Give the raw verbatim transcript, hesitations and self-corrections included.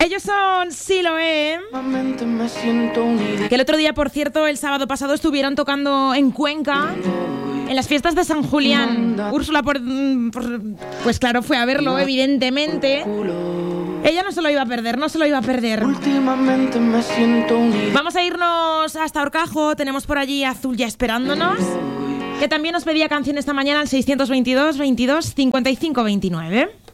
Ellos son Siloé, que el otro día, por cierto, el sábado pasado estuvieron tocando en Cuenca, en las fiestas de San Julián. Úrsula, por, por, pues claro, fue a verlo, evidentemente. Ella no se lo iba a perder, no se lo iba a perder. Últimamente me siento unido. Vamos a irnos hasta Horcajo, tenemos por allí a Azul ya esperándonos, que también nos pedía canción esta mañana al seiscientos veintidós, veintidós, cincuenta y cinco, veintinueve.